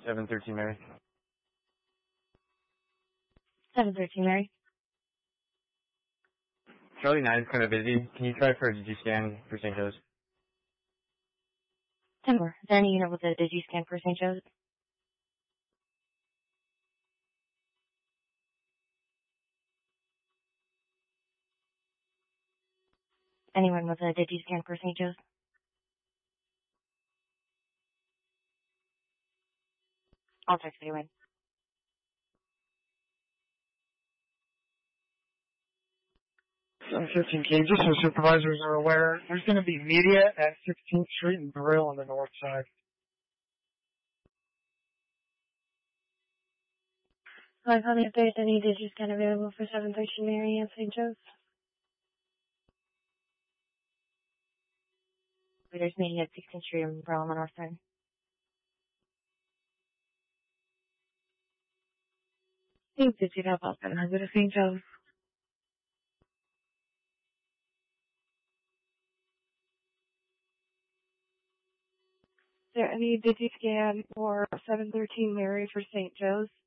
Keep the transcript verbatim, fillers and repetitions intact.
seven thirteen Mary. seven thirteen Mary. Charlie nine is kind of busy. Can you try for a DigiScan for Saint Joe's? ten four. Is there any unit with a DigiScan for Saint Joe's? Anyone with a DigiScan for Saint Joe's? I'll text you in. seven fifteen K, just so supervisors are aware, there's going to be media at sixteenth Street and Brill on the north side. Hi, honey, if there's any DigiScan available for seven thirteen Mary and Saint Joe's. There's meeting at sixteenth Street and Brill on the north side. Thanks, did you help out then? I'll go to Saint Joe's. Is there any DigiScan for seven thirteen Mary for Saint Joe's?